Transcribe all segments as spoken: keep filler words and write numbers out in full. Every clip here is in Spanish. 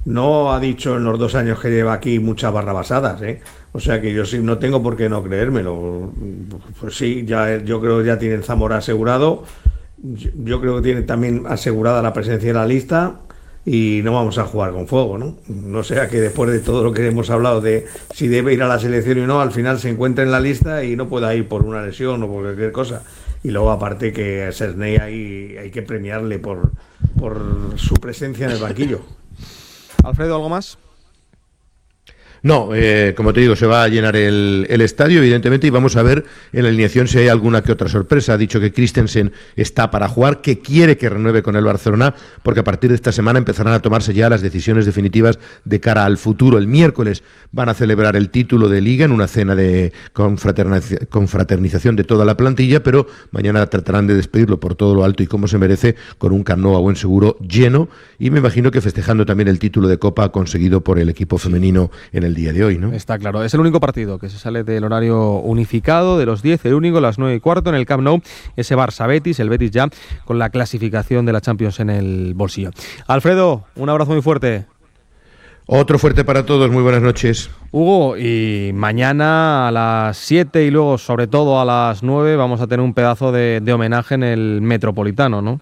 no ha dicho en los dos años que lleva aquí muchas barrabasadas, ¿eh? O sea que yo sí no tengo por qué no creérmelo. Pues sí, ya yo creo que ya tienen Zamora asegurado. Yo, yo creo que tiene también asegurada la presencia en la lista y no vamos a jugar con fuego, ¿no? No sea que después de todo lo que hemos hablado de si debe ir a la selección y no, al final se encuentra en la lista y no pueda ir por una lesión o por cualquier cosa. Y luego aparte que a Cerney ahí hay que premiarle por, por su presencia en el banquillo. Alfredo, ¿algo más? No, eh, como te digo, se va a llenar el, el estadio, evidentemente, y vamos a ver en la alineación si hay alguna que otra sorpresa. Ha dicho que Christensen está para jugar, que quiere que renueve con el Barcelona, porque a partir de esta semana empezarán a tomarse ya las decisiones definitivas de cara al futuro. El miércoles van a celebrar el título de Liga en una cena de confraterniz- confraternización de toda la plantilla, pero mañana tratarán de despedirlo por todo lo alto y como se merece, con un Camp Nou a buen seguro lleno, y me imagino que festejando también el título de Copa conseguido por el equipo femenino en el día de hoy, ¿no? Está claro, es el único partido que se sale del horario unificado de los diez, el único, las nueve y cuarto en el Camp Nou, ese Barça-Betis, el Betis ya con la clasificación de la Champions en el bolsillo. Alfredo, un abrazo muy fuerte. Otro fuerte para todos, muy buenas noches. Hugo, y mañana a las siete y luego sobre todo a las nueve vamos a tener un pedazo de, de homenaje en el Metropolitano, ¿no?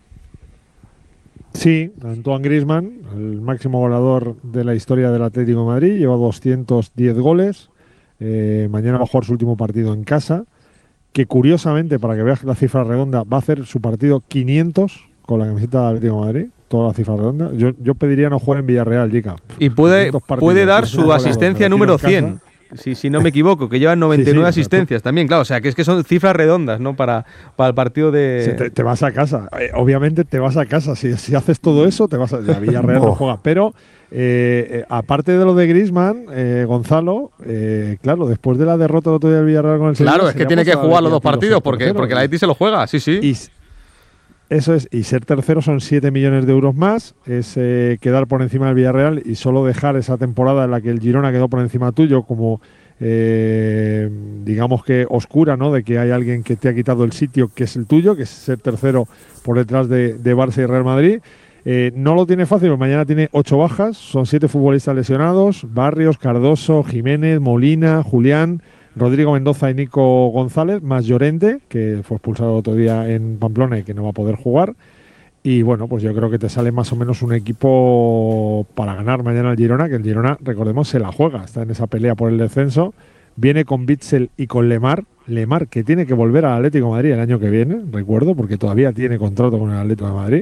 Sí, Antoine Griezmann, el máximo goleador de la historia del Atlético de Madrid, lleva doscientos diez goles. Eh, mañana va a jugar su último partido en casa, que curiosamente, para que veas la cifra redonda, va a hacer su partido quinientos con la camiseta del Atlético de Madrid, toda la cifra redonda. Yo, yo pediría no jugar en Villarreal, Jica. Y puede, puede dar su asistencia número cien. Si, si no me equivoco, que llevan noventa y nueve sí, sí, asistencias también, claro, o sea, que es que son cifras redondas, ¿no? Para, para el partido de... Sí, te, te vas a casa, eh, obviamente te vas a casa, si, si haces todo eso, te vas a... La Villarreal no juega, pero eh, eh, aparte de lo de Griezmann, eh, Gonzalo, eh, claro, después de la derrota del otro día del Villarreal con el Sevilla... Claro, es que tiene que jugar los dos partidos, porque, porque la Betis se lo juega, sí, sí. Y, eso es, y ser tercero son siete millones de euros más, es eh, quedar por encima del Villarreal y solo dejar esa temporada en la que el Girona quedó por encima tuyo como, eh, digamos que oscura, ¿no? De que hay alguien que te ha quitado el sitio que es el tuyo, que es ser tercero por detrás de, de Barça y Real Madrid. Eh, no lo tiene fácil, porque mañana tiene ocho bajas, son siete futbolistas lesionados, Barrios, Cardoso, Jiménez, Molina, Julián, Rodrigo Mendoza y Nico González, más Llorente, que fue expulsado el otro día en Pamplona y que no va a poder jugar. Y bueno, pues yo creo que te sale más o menos un equipo para ganar mañana el Girona, que el Girona, recordemos, se la juega, está en esa pelea por el descenso. Viene con Bitzel y con Lemar. Lemar, que tiene que volver al Atlético de Madrid el año que viene, recuerdo, porque todavía tiene contrato con el Atlético de Madrid.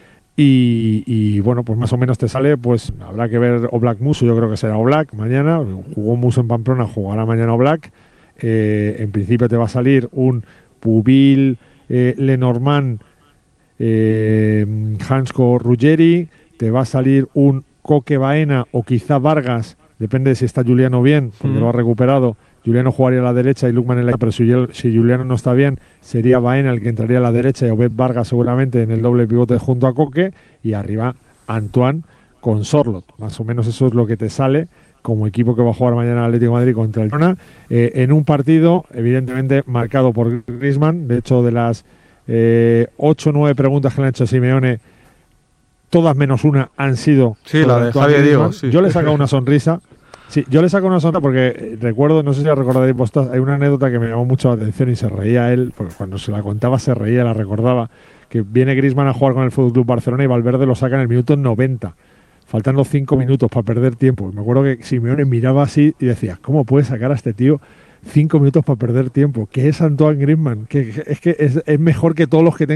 Y, y bueno, pues más o menos te sale, pues habrá que ver Oblak Muso, yo creo que será Oblak mañana, jugó Muso en Pamplona, jugará mañana Oblak. Eh, en principio te va a salir un Pubil, eh, Lenormand, eh, Hansko Ruggeri, te va a salir un Coque Baena o quizá Vargas, depende de si está Juliano bien, porque mm. lo ha recuperado. Juliano jugaría a la derecha y Lukman en la izquierda, pero si, si Juliano no está bien, sería Baena el que entraría a la derecha y Obed Vargas seguramente en el doble pivote junto a Coque, y arriba Antoine con Sorloth. Más o menos eso es lo que te sale como equipo que va a jugar mañana el Atlético de Madrid contra el Girona, eh, en un partido evidentemente marcado por Griezmann. De hecho, de las eh, ocho o nueve preguntas que le han hecho a Simeone, todas menos una han sido sí, la de Javier Diego. Sí. Yo le he sacado una sonrisa. Sí, yo le saco una sonrisa porque recuerdo, no sé si la recordaréis vosotros, hay una anécdota que me llamó mucho la atención y se reía él, porque cuando se la contaba se reía, la recordaba, que viene Griezmann a jugar con el F C Barcelona y Valverde lo saca en el minuto noventa, faltando cinco minutos para perder tiempo. Me acuerdo que Simeone miraba así y decía, ¿cómo puede sacar a este tío cinco minutos para perder tiempo? ¿Qué es Antoine Griezmann? Que es que es, es mejor que todos los que tengo